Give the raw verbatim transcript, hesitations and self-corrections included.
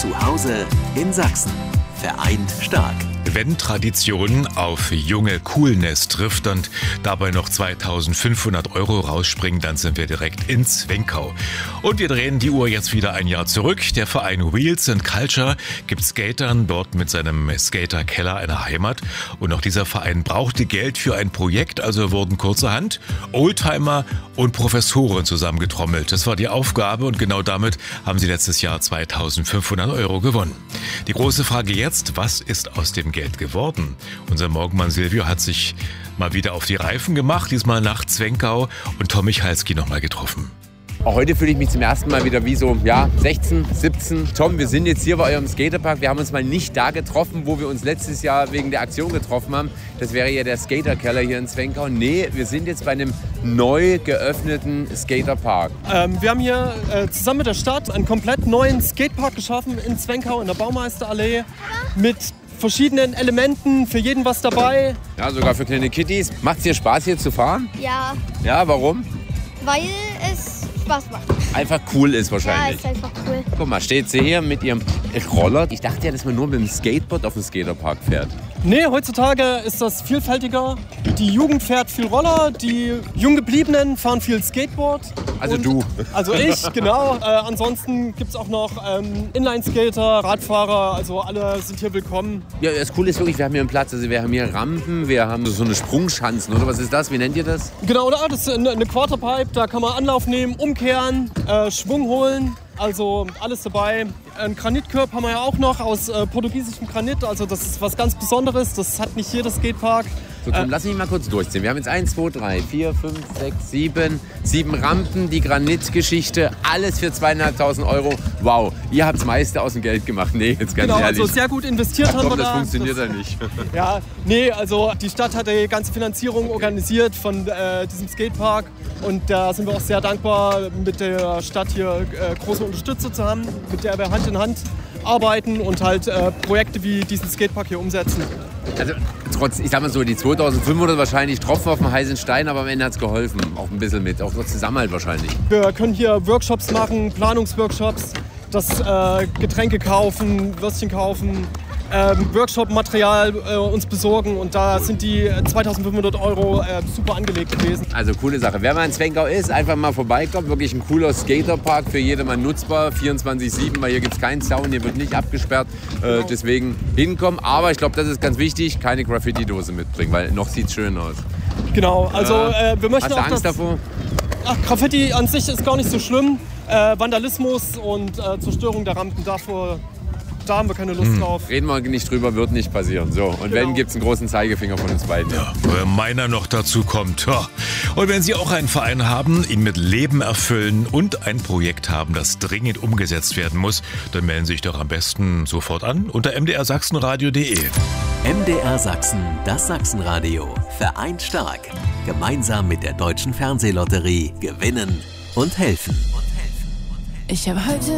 Zu Hause in Sachsen. Vereint stark. Wenn Tradition auf junge Coolness trifft und dabei noch zweitausendfünfhundert Euro rausspringen, dann sind wir direkt in Zwenkau. Und wir drehen die Uhr jetzt wieder ein Jahr zurück. Der Verein Wheels and Culture gibt Skatern dort mit seinem Skaterkeller eine Heimat. Und auch dieser Verein brauchte Geld für ein Projekt, also wurden kurzerhand Oldtimer und Professoren zusammengetrommelt. Das war die Aufgabe und genau damit haben sie letztes Jahr zweitausendfünfhundert Euro gewonnen. Die große Frage jetzt, was ist aus dem Geld geworden? Unser Morgenmann Silvio hat sich mal wieder auf die Reifen gemacht, diesmal nach Zwenkau und Tom Michalski nochmal getroffen. Auch heute fühle ich mich zum ersten Mal wieder wie so, ja, sechzehn, siebzehn. Tom, wir sind jetzt hier bei eurem Skaterpark. Wir haben uns mal nicht da getroffen, wo wir uns letztes Jahr wegen der Aktion getroffen haben. Das wäre ja der Skaterkeller hier in Zwenkau. Nee, wir sind jetzt bei einem neu geöffneten Skaterpark. Ähm, wir haben hier äh, zusammen mit der Stadt einen komplett neuen Skatepark geschaffen in Zwenkau in der Baumeisterallee mit verschiedenen Elementen, für jeden was dabei. Ja, sogar für kleine Kitties. Macht es dir Spaß hier zu fahren? Ja. Ja, warum? Weil es Spaß macht. Einfach cool ist wahrscheinlich. Ja, ist einfach cool. Guck mal, steht sie hier mit ihrem Roller. Ich dachte ja, dass man nur mit dem Skateboard auf dem Skaterpark fährt. Nee, heutzutage ist das vielfältiger. Die Jugend fährt viel Roller, die Junggebliebenen fahren viel Skateboard. Also und, du. Also ich, genau. Äh, ansonsten gibt es auch noch ähm, Inline-Skater, Radfahrer, also alle sind hier willkommen. Ja, das Coole ist wirklich, wir haben hier einen Platz. Also wir haben hier Rampen, wir haben so eine Sprungschanzen, oder was ist das? Wie nennt ihr das? Genau, das ist eine, eine Quarterpipe, da kann man Anlauf nehmen, umkehren, äh, Schwung holen. Also alles dabei. Ein Granitkörb haben wir ja auch noch aus äh, portugiesischem Granit. Also das ist was ganz Besonderes. Das hat nicht jeder Skatepark. So, komm, äh, lass mich mal kurz durchziehen. Wir haben jetzt eins, zwei, drei, vier, fünf, sechs, sieben, sieben Rampen, die Granitgeschichte, alles für zweieinhalbtausend Euro. Wow, ihr habt das meiste aus dem Geld gemacht. Nee, jetzt ganz genau, ehrlich. also sehr gut investiert Ach, haben komm, wir das da. funktioniert das, ja nicht. Ja, nee, also die Stadt hat die ganze Finanzierung organisiert von äh, diesem Skatepark. Und da sind wir auch sehr dankbar, mit der Stadt hier äh, große Unterstützer zu haben, mit der wir Hand in Hand arbeiten und halt äh, Projekte wie diesen Skatepark hier umsetzen. Also trotz, ich sag mal so, die zweitausendfünfhundert wahrscheinlich Tropfen auf dem heißen Stein, aber am Ende hat es geholfen. Auch ein bisschen mit, auch trotz Zusammenhalt wahrscheinlich. Wir können hier Workshops machen, Planungsworkshops, das äh, Getränke kaufen, Würstchen kaufen, ähm, Workshop-Material äh, uns besorgen und da sind die zweitausendfünfhundert Euro äh, super angelegt gewesen. Also coole Sache. Wer mal in Zwenkau ist, einfach mal vorbeikommen. Wirklich ein cooler Skaterpark, für jedermann nutzbar, vierundzwanzig sieben, weil hier gibt es keinen Zaun, hier wird nicht abgesperrt. Äh, deswegen hinkommen. Aber ich glaube, das ist ganz wichtig, keine Graffiti-Dose mitbringen, weil noch sieht es schön aus. Genau, also äh, wir möchten Hast du auch, Angst dass, davor? Ach, Graffiti an sich ist gar nicht so schlimm. Äh, Vandalismus und äh, Zerstörung der Rampen, davor, da haben wir keine Lust hm. drauf. Reden wir nicht drüber, wird nicht passieren. So, und genau. wenn, gibt es einen großen Zeigefinger von uns beiden. Ja, weil meiner noch dazu kommt. Ja. Und wenn Sie auch einen Verein haben, ihn mit Leben erfüllen und ein Projekt haben, das dringend umgesetzt werden muss, dann melden Sie sich doch am besten sofort an unter m d r sachsenradio punkt d e. M D R Sachsen, das Sachsenradio. Vereint stark. Gemeinsam mit der Deutschen Fernsehlotterie gewinnen und helfen. Ich habe heute